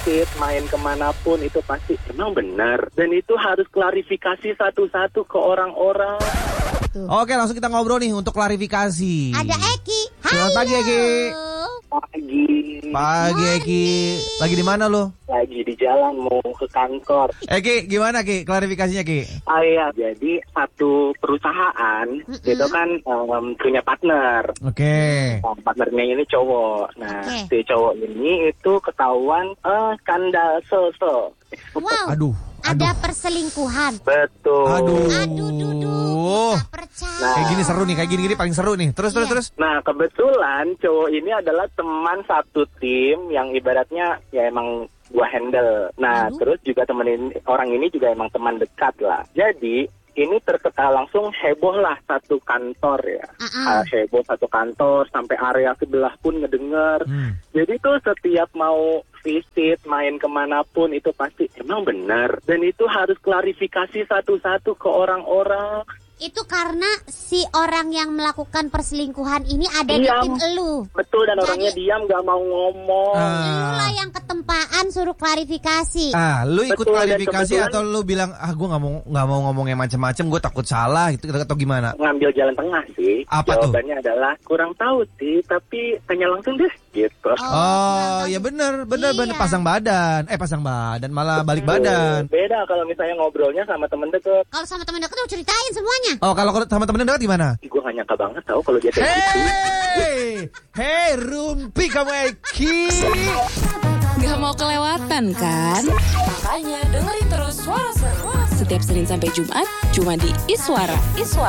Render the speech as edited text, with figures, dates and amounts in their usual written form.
visit, main kemanapun itu pasti emang benar. Dan itu harus klarifikasi satu-satu ke orang-orang. Oke, langsung kita ngobrol nih untuk klarifikasi. Ada Eki. Selamat pagi, Eki. Pagi, Eki. Lagi di mana lo? Lagi di jalan mau ke kantor. Eki, gimana Ki? Klarifikasinya Ki? Iya, jadi satu perusahaan itu kan punya partner. Oke. Partnernya ini cowok. Nah, Oke. si cowok ini itu ketahuan skandal so-so. Wow. Aduh. Ada perselingkuhan. Betul. Aduh. Gak percaya. Kayak gini seru nih, kayak gini paling seru nih. Terus. Nah, kebetulan cowok ini adalah teman satu tim yang ibaratnya ya emang gua handle. Nah, terus juga temenin orang ini juga emang teman dekat lah. Jadi ini langsung heboh lah satu kantor ya. Heboh satu kantor sampai area sebelah pun ngedenger. Jadi tuh setiap mau visit, main kemanapun itu pasti emang benar. Dan itu harus klarifikasi satu-satu ke orang-orang. Itu karena si orang yang melakukan perselingkuhan ini ada Diam. di tim elu. Betul, dan orangnya diam gak mau ngomong. Lu lah yang ketempaan suruh klarifikasi. Lu ikut Betul, dan klarifikasi kebetulan- atau lu bilang gue nggak mau ngomong yang macam-macam, gue takut salah gitu atau gimana? Ngambil jalan tengah sih. Apa tuh? Jawabannya adalah kurang tahu sih, tapi tanya langsung deh gitu. Oh, ya bener Iya. pasang badan malah balik badan. Beda kalau misalnya ngobrolnya sama temen deket. Kalau sama teman dekat lu ceritain semuanya. Oh, kalau sama temen dekat gimana? Gue gak nyangka banget tahu kalau dia kayak gitu. Hey, Rumpi kamu Eki. Gak mau kelewatan kan? Makanya dengerin terus Suara Seru setiap Senin sampai Jumat cuma di Iswara.